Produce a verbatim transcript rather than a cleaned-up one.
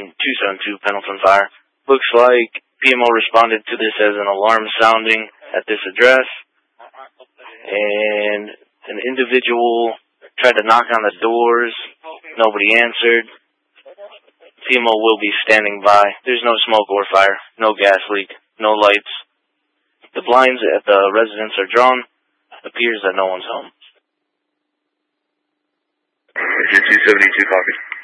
one two seven two Pendleton Fire. Looks like P M O responded to this as an alarm sounding at this address, and an individual tried to knock on the doors. Nobody answered. P M O will be standing by. There's no smoke or fire, no gas leak, no lights. The blinds at the residence are drawn. Appears that no one's home. two seventy-two, copy.